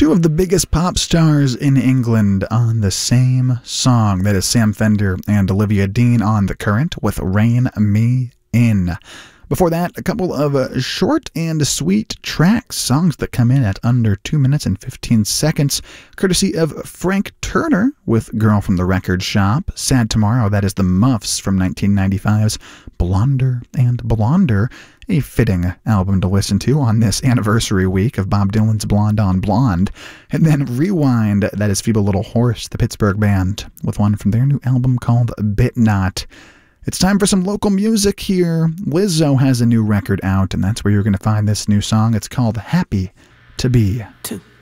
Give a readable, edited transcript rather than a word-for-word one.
Two of the biggest pop stars in England on the same song. That is Sam Fender and Olivia Dean on The Current with Rein Me In. Before that, a couple of short and sweet tracks, songs that come in at under 2 minutes and 15 seconds, courtesy of Frank Turner with Girl from the Record Shop. Sad Tomorrow, that is the Muffs from 1995's Blonder and Blonder, a fitting album to listen to on this anniversary week of Bob Dylan's Blonde on Blonde. And then Rewind, that is Feeble Little Horse, the Pittsburgh band, with one from their new album called Bit Not. It's time for some local music here. Lizzo has a new record out, and that's where you're going to find this new song. It's called Happy to Be. 2